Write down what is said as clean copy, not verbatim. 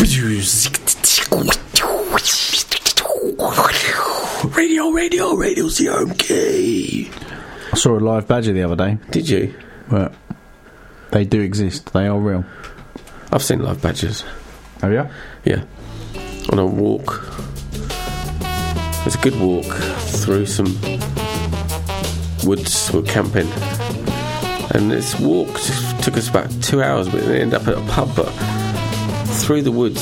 Radio CMK. I saw a live badger the other day. Did you? Well, they do exist. They are real. I've seen live badgers. Have you? Yeah. On a walk. It was a good walk through some woods. We're camping. And this walk took us about 2 hours, but it ended up at a pub. But through the woods,